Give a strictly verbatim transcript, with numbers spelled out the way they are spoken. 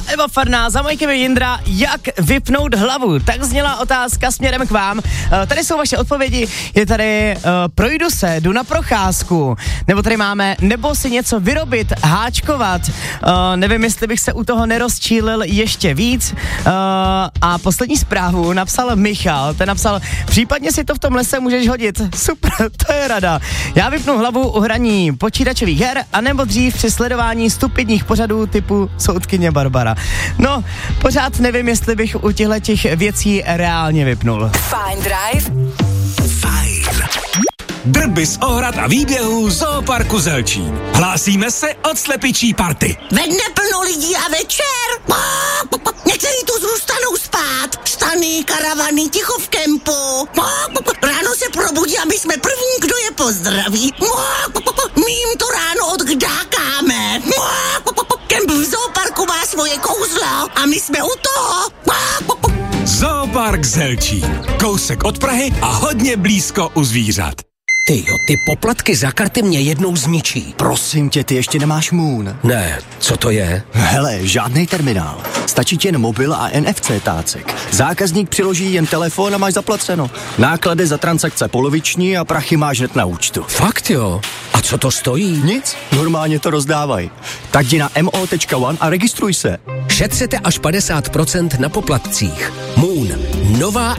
Eva Farná, za Mojkem je Jindra, jak vypnout hlavu. Tak zněla otázka směrem k vám. Uh, tady jsou vaše odpovědi, je tady uh, projdu se, jdu na procházku, nebo tady máme, nebo si něco vyrobit, háčkovat, uh, nevím, jestli bych se u toho nerozčílil ještě víc. Uh, a poslední zprávu napsal Michal, ten napsal, případně si to v tom lese můžeš hodit. Super, to je rada. Já vypnu hlavu u hraní počítačových her, anebo dřív při sledování stupidních pořadů typu Soudkyně Barbara. No, pořád nevím, jestli bych u těchto těch věcí reálně vypnul. Fajn Drive. Fajn. Drby z ohrad a výběhů Zooparku Zelčín. Hlásíme se od slepičí party. Ve dne plno lidí a večer. Někteří tu zůstanou spát. Stany, karavany, ticho v kempu. Ráno se probudí a my jsme první, kdo je pozdraví. My jim to ráno odkdákáme. Kemp v Zooparku má svoje kouzlo a my jsme u toho. Zoopark Zelčín. Kousek od Prahy a hodně blízko u zvířat. Tyjo, ty poplatky za karty mě jednou zničí. Prosím tě, ty ještě nemáš Moon. Ne, co to je? Hele, žádný terminál. Stačí ti jen mobil a N F C tácek. Zákazník přiloží jen telefon a máš zaplaceno. Náklady za transakce poloviční a prachy máš hned na účtu. Fakt jo? A co to stojí? Nic, normálně to rozdávají. Tak jdi na mo tečka one a registruj se. Šetřete až padesát procent na poplatcích. Moon, nová